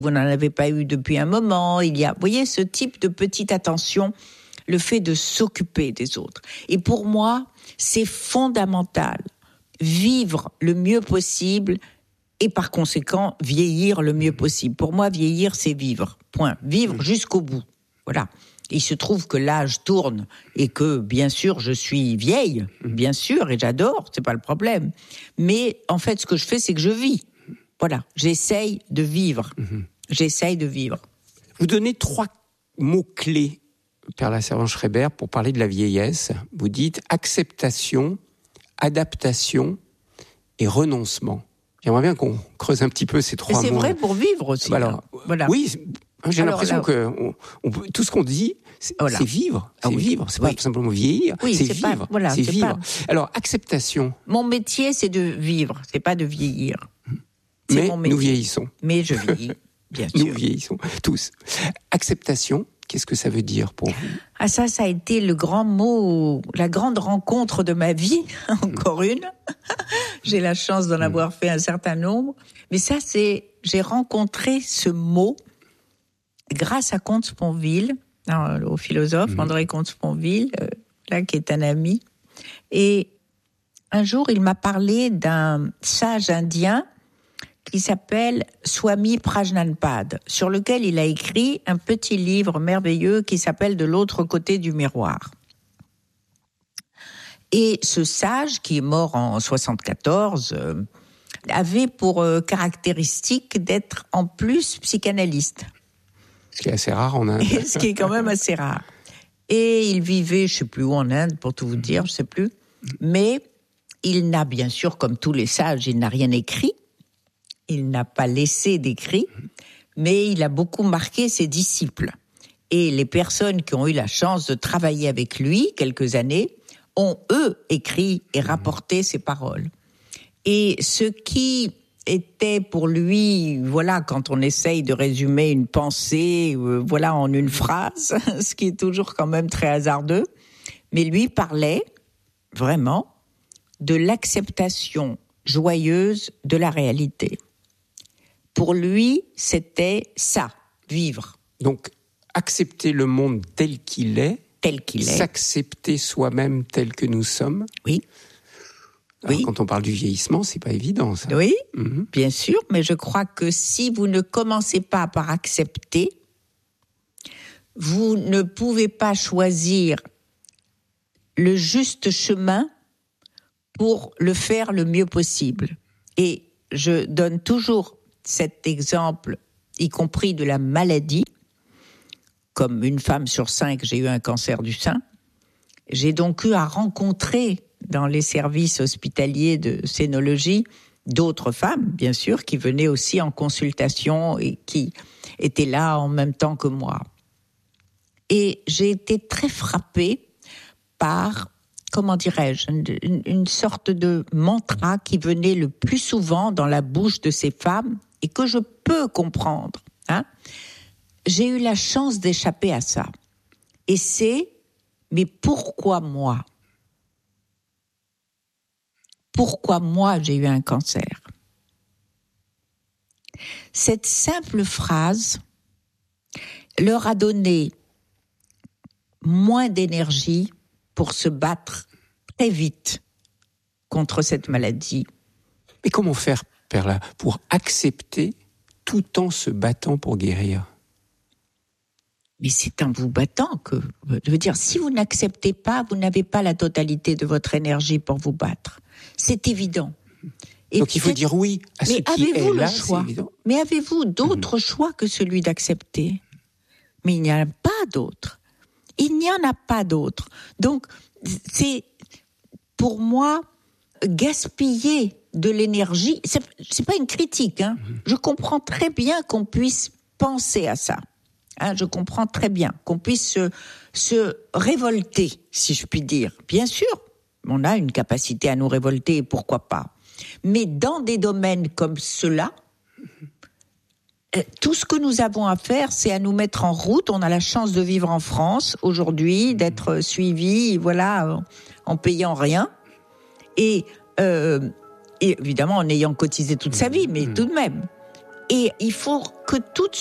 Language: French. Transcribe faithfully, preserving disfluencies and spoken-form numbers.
vous n'en avez pas eu depuis un moment. Il y a, vous voyez, ce type de petite attention, le fait de s'occuper des autres. Et pour moi, c'est fondamental. Vivre le mieux possible et par conséquent, vieillir le mieux possible. Pour moi, vieillir, c'est vivre. Point. Vivre jusqu'au bout. Voilà. Il se trouve que l'âge tourne et que, bien sûr, je suis vieille, bien sûr, et j'adore, c'est pas le problème. Mais en fait, ce que je fais, c'est que je vis. Voilà. J'essaye de vivre. Mmh. J'essaye de vivre. Vous donnez trois mots-clés, Père La Servan-Schreiber, pour parler de la vieillesse. Vous dites acceptation, adaptation et renoncement. J'aimerais bien qu'on creuse un petit peu ces trois mots. Et c'est mots. Vrai pour vivre aussi. Alors, voilà. Oui, j'ai Alors, l'impression là, que on, on, tout ce qu'on dit, c'est, voilà. c'est vivre. C'est ah, oui. vivre. C'est oui. pas tout simplement vieillir. Oui, c'est, c'est vivre. Pas, voilà, c'est, c'est vivre. Pas... Alors, acceptation. Mon métier, c'est de vivre. C'est pas de vieillir. C'est Mais mon métier. Nous vieillissons. Mais je vieillis, bien sûr. Nous vieillissons tous. Acceptation. Qu'est-ce que ça veut dire pour vous ? Ah ça, ça a été le grand mot, la grande rencontre de ma vie, encore une. J'ai la chance d'en avoir fait un certain nombre. Mais ça, c'est, j'ai rencontré ce mot grâce à Comte-Sponville, non, au philosophe mmh. André Comte-Sponville, euh, là, qui est un ami. Et un jour, il m'a parlé d'un sage indien qui s'appelle Swami Prajnanpad, sur lequel il a écrit un petit livre merveilleux qui s'appelle « De l'autre côté du miroir ». Et ce sage, qui est mort en soixante-quatorze, euh, avait pour euh, caractéristique d'être en plus psychanalyste. Ce qui est assez rare en Inde. Et ce qui est quand même assez rare. Et il vivait, je ne sais plus où en Inde, pour tout vous dire, je ne sais plus. Mais il n'a bien sûr, comme tous les sages, il n'a rien écrit. Il n'a pas laissé d'écrit, mais il a beaucoup marqué ses disciples. Et les personnes qui ont eu la chance de travailler avec lui quelques années ont, eux, écrit et rapporté ses paroles. Et ce qui était pour lui, voilà, quand on essaye de résumer une pensée, euh, voilà, en une phrase, ce qui est toujours quand même très hasardeux, mais lui parlait vraiment de l'acceptation joyeuse de la réalité. Pour lui, c'était ça, vivre. Donc, accepter le monde tel qu'il est, tel qu'il est, s'accepter soi-même tel que nous sommes. Oui. Alors, oui. Quand on parle du vieillissement, c'est pas évident, ça. Oui, mm-hmm. bien sûr, mais je crois que si vous ne commencez pas par accepter, vous ne pouvez pas choisir le juste chemin pour le faire le mieux possible. Et je donne toujours cet exemple, y compris de la maladie. Comme une femme sur cinq, j'ai eu un cancer du sein. J'ai donc eu à rencontrer dans les services hospitaliers de scénologie d'autres femmes, bien sûr, qui venaient aussi en consultation et qui étaient là en même temps que moi. Et j'ai été très frappée par, comment dirais-je, une, une sorte de mantra qui venait le plus souvent dans la bouche de ces femmes et que je peux comprendre. Hein. J'ai eu la chance d'échapper à ça. Et c'est, mais pourquoi moi ? Pourquoi moi j'ai eu un cancer ? Cette simple phrase leur a donné moins d'énergie pour se battre très vite contre cette maladie. Mais comment faire, Perla, pour accepter tout en se battant pour guérir ? Mais c'est en vous battant que... Je veux dire, si vous n'acceptez pas, vous n'avez pas la totalité de votre énergie pour vous battre. C'est évident. Et donc il faut dire oui à ce qui est là, c'est évident. Mais avez-vous d'autres mmh. choix que celui d'accepter ? Mais il n'y en a pas d'autres. Il n'y en a pas d'autres. Donc, c'est, pour moi, gaspiller de l'énergie. C'est, c'est pas une critique, hein. Mmh. Je comprends très bien qu'on puisse penser à ça. Hein, je comprends très bien qu'on puisse se, se révolter, si je puis dire. Bien sûr, on a une capacité à nous révolter, pourquoi pas. Mais dans des domaines comme ceux-là, tout ce que nous avons à faire, c'est à nous mettre en route. On a la chance de vivre en France aujourd'hui, d'être suivi, voilà, en payant rien. Et, euh, et évidemment, en ayant cotisé toute sa vie, mais tout de même. Et il faut que toutes